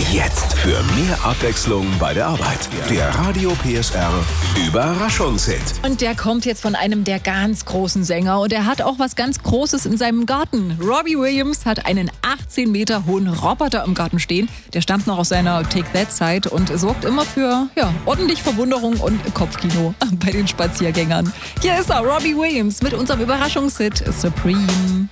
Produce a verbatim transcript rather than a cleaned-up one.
Jetzt für mehr Abwechslung bei der Arbeit. Der Radio P S R Überraschungshit. Und der kommt jetzt von einem der ganz großen Sänger und er hat auch was ganz Großes in seinem Garten. Robbie Williams hat einen achtzehn Meter hohen Roboter im Garten stehen. Der stammt noch aus seiner Take That Zeit und sorgt immer für ja, ordentlich Verwunderung und Kopfkino bei den Spaziergängern. Hier ist er, Robbie Williams mit unserem Überraschungshit Supreme.